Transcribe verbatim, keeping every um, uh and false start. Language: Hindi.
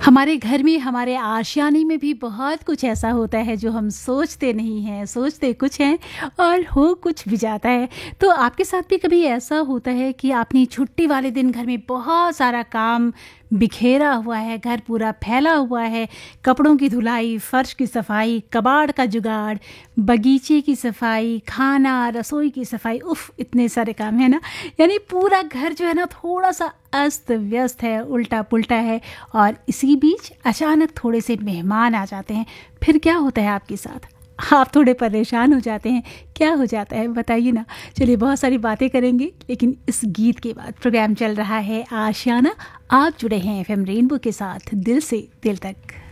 हमारे घर में, हमारे आशियाने में भी बहुत कुछ ऐसा होता है जो हम सोचते नहीं हैं, सोचते कुछ हैं और हो कुछ भी जाता है। तो आपके साथ भी कभी ऐसा होता है कि आपने छुट्टी वाले दिन घर में बहुत सारा काम बिखेरा हुआ है, घर पूरा फैला हुआ है, कपड़ों की धुलाई, फर्श की सफाई, कबाड़ का जुगाड़, बगीचे की सफाई, खाना, रसोई की सफाई, उफ़ इतने सारे काम है ना। यानी पूरा घर जो है ना थोड़ा सा अस्त व्यस्त है, उल्टा पुल्टा है और इसी बीच अचानक थोड़े से मेहमान आ जाते हैं। फिर क्या होता है आपके साथ? आप थोड़े परेशान हो जाते हैं, क्या हो जाता है बताइए ना। चलिए बहुत सारी बातें करेंगे, लेकिन इस गीत के बाद प्रोग्राम चल रहा है आशियाना। आप जुड़े हैं एफएम रेनबो के साथ दिल से दिल तक।